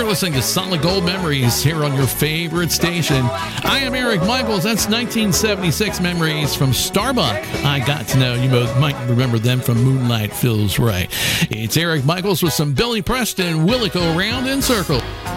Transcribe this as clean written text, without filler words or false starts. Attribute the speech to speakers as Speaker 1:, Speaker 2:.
Speaker 1: You're listening to Solid Gold Memories here on your favorite station. I am Eric Michaels. That's 1976 memories from Starbuck. I got to know. You both might remember them from Moonlight Feels Right. It's Eric Michaels with some Billy Preston. Will it go round in circles?